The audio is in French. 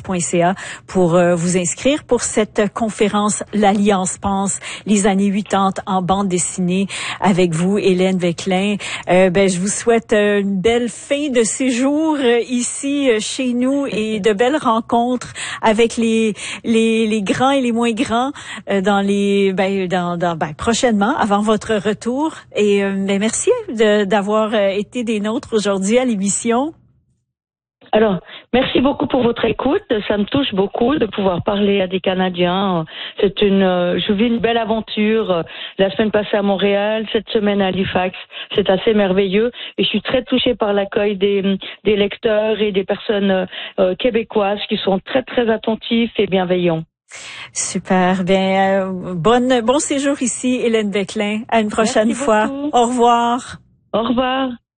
alliance.ca pour vous inscrire pour cette conférence L'Alliance pense, les années 80 en bande dessinée avec vous, Hélène Veclin. Je vous souhaite une belle fin de séjour ici chez nous et de belles rencontres avec les grands et les moins grands prochainement avant votre retour. Et merci d'avoir été des nôtres aujourd'hui à l'émission. Alors, merci beaucoup pour votre écoute. Ça me touche beaucoup de pouvoir parler à des Canadiens. Je vis une belle aventure. La semaine passée à Montréal, cette semaine à Halifax. C'est assez merveilleux. Et je suis très touchée par l'accueil des lecteurs et des personnes québécoises qui sont très, très attentifs et bienveillants. Super. Bon séjour ici, Hélène Veclin. À une prochaine fois. Beaucoup. Au revoir. Au revoir.